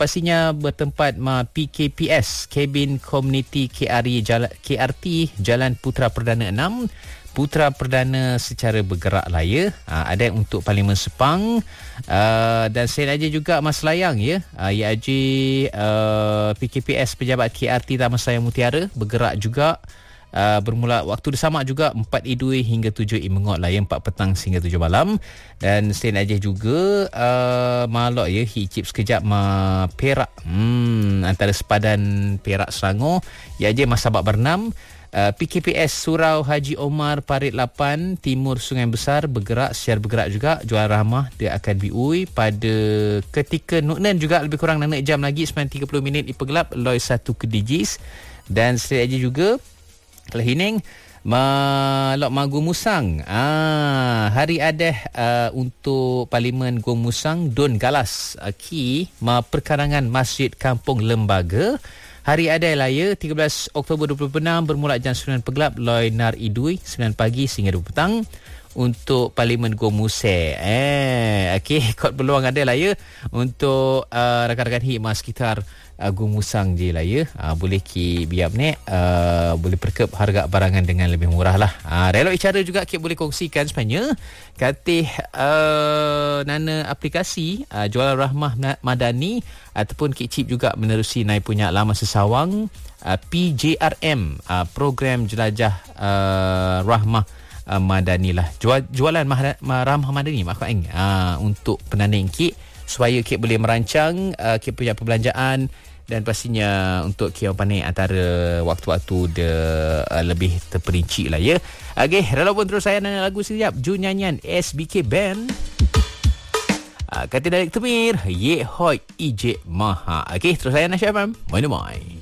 pastinya bertempat PKPS Kabin Komuniti KRT Jalan Putra Perdana 6, Putra Perdana secara bergerak laya. Ada untuk Parlimen Sepang, dan selain aja juga Mas Layang ya. IAJ PKPS Pejabat KRT Taman Sayang Mutiara bergerak juga. Bermula waktu sama juga 4 Idui hingga 7 Mengot laya 4 petang sehingga 7 malam. Dan selain aja juga Malok ya, hicip sekejap Perak, antara sepadan Perak Selangor. IAJ Masabak Bernam. PKPS Surau Haji Omar Parit 8 Timur Sungai Besar bergerak secara bergerak juga. Jual Rahmah dia akan biui pada ketika Nuknen juga lebih kurang 6 jam lagi 9.30 minit dipergelap Loi 1 ke Digis. Dan setelah aja juga Kelahining Malok Magu Musang. Hari ada untuk Parlimen Gong Musang Don Galas Ki perkarangan Masjid Kampung Lembaga. Hari Adai Laya 13 Oktober 2026 bermula jam 9 pergelap Loi Nar Idui 9 pagi sehingga 2 petang untuk Parlimen Gomuse. Okey, kod peluang ada lah ya untuk rakan-rakan hikmah sekitar Gomusang je lah ya. Boleh ki biar ni boleh perkep harga barangan dengan lebih murah lah. Relok cara juga kita boleh kongsikan sebenarnya katih nana aplikasi Jualan Rahmah Madani ataupun Kik Cip juga menerusi naik punya laman sesawang PJRM, program jelajah Rahmah Madani lah. Jualan Rahmah Madani untuk penanding Kik supaya Kik boleh merancang Kik punya perbelanjaan. Dan pastinya untuk Kian Panik antara waktu-waktu dia lebih terperinci lah ya. Okey, relawan pun terus saya nanya lagu sekejap. Jun nyanyian SBK Band. Kata Dalek Temir, Ye Hoi Ije Maha. Okey, terus saya Nasya Fam. Mana mai.